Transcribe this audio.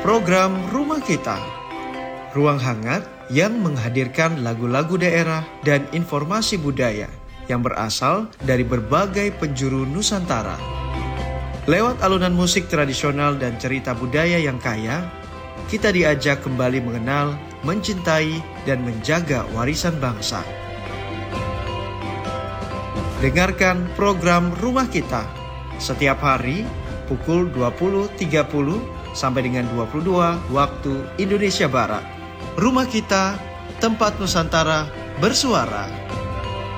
program Rumah Kita. Ruang hangat yang menghadirkan lagu-lagu daerah dan informasi budaya yang berasal dari berbagai penjuru Nusantara. Lewat alunan musik tradisional dan cerita budaya yang kaya, kita diajak kembali mengenal, mencintai, dan menjaga warisan bangsa. Dengarkan program Rumah Kita setiap hari pukul 20.30 sampai dengan 22 waktu Indonesia Barat. Rumah Kita, tempat Nusantara bersuara.